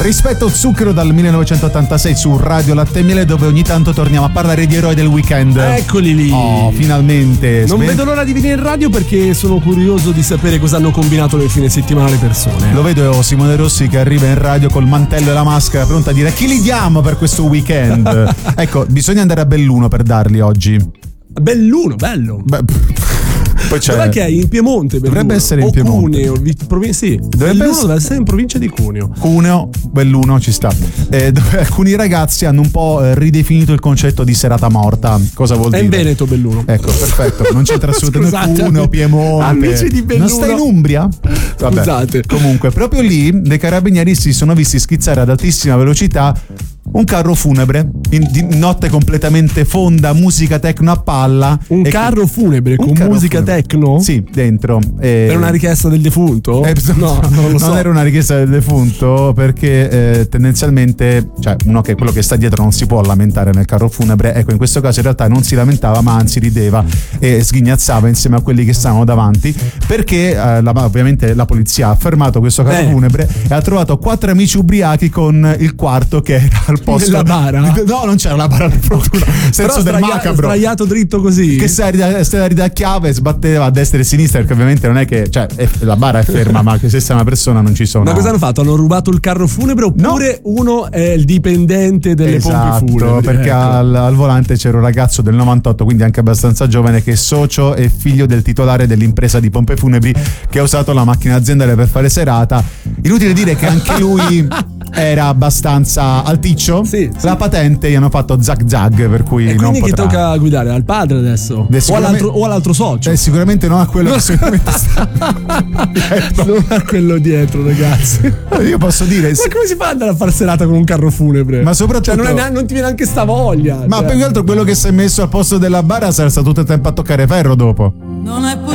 Rispetto Zucchero dal 1986 su Radio Latte e Miele, dove ogni tanto torniamo a parlare di eroi del weekend. Eccoli lì. Oh, finalmente. Non vedo l'ora di venire in radio perché sono curioso di sapere cosa hanno combinato nel fine settimana le persone. Lo vedo Simone Rossi che arriva in radio col mantello e la maschera pronta a dire chi li diamo per questo weekend. Ecco, bisogna andare a Belluno per darli oggi. Belluno, bello. Poi c'è... Dov'è che è? In Piemonte? Belluno. Dovrebbe essere in Piemonte. Cuneo, sì. Deve essere in provincia di Cuneo. Cuneo, Belluno ci sta. Dove alcuni ragazzi hanno un po' ridefinito il concetto di serata morta. Cosa vuol dire? È in Veneto, Belluno. Ecco, perfetto. Non c'entra assolutamente Cuneo, Piemonte. Amici di Belluno. Non stai in Umbria? Vabbè. Scusate. Comunque, proprio lì dei carabinieri si sono visti schizzare ad altissima velocità un carro funebre di notte completamente fonda, musica techno a palla. Un carro funebre con musica techno? Sì, dentro. Era una richiesta del defunto? No, non lo so. Non era una richiesta del defunto perché tendenzialmente, cioè uno che quello che sta dietro non si può lamentare nel carro funebre. Ecco, in questo caso in realtà non si lamentava, ma anzi rideva e sghignazzava insieme a quelli che stavano davanti, perché ovviamente la polizia ha fermato questo carro funebre e ha trovato 4 amici ubriachi con il quarto che era al posto della bara. No, non c'era la bara, per fortuna. Senso del macabro. Sdraiato dritto così. Che si ridacchiava e sbatteva a destra e a sinistra, perché ovviamente non è che, cioè, la bara è ferma, ma che se sei una persona non ci sono. Ma cosa hanno fatto? Hanno rubato il carro funebre oppure uno è il dipendente delle pompe funebri? Perché al volante c'era un ragazzo del 98, quindi anche abbastanza giovane, che è socio e figlio del titolare dell'impresa di pompe funebri, che ha usato la macchina aziendale per fare serata. Inutile dire che anche lui era abbastanza alticcio. Sì. La patente gli hanno fatto zag zag, per cui e non quindi potrà. Chi tocca guidare? Al padre adesso? O all'altro socio? Sicuramente non a quello che sicuramente sta non a quello dietro, ragazzi. Io posso dire, ma come si fa ad andare a far serata con un carro funebre? Ma soprattutto, cioè, non ti viene anche sta voglia. Ma più che altro quello che si è messo al posto della bara sarà stato tutto il tempo a toccare ferro dopo. Non è